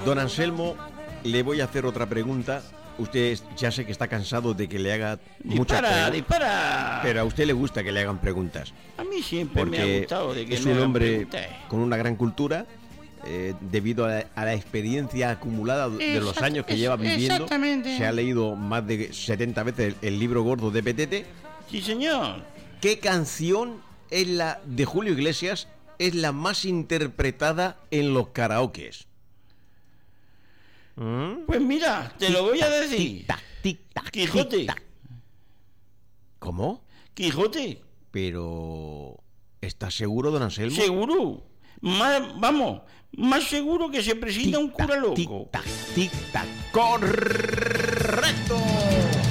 Don Anselmo, le voy a hacer otra pregunta. Usted ya sé que está cansado de que le haga muchas preguntas. Dispara. Pero a usted le gusta que le hagan preguntas. A mí siempre me ha gustado de que es me un hagan hombre preguntas. con una gran cultura, debido a la experiencia acumulada de los años que lleva viviendo. Exactamente. Se ha leído más de 70 veces el libro gordo de Petete. Sí, señor. ¿Qué canción es la de Julio Iglesias es la más interpretada en los karaokes? Pues mira, te lo voy a decir. Tic-tac, tic-tac, Quijote. tic-tac. ¿Cómo? Quijote. Pero... ¿estás seguro, don Anselmo? Seguro. Más seguro que se presenta un cura loco. Tic-tac, tic-tac. ¡Correcto!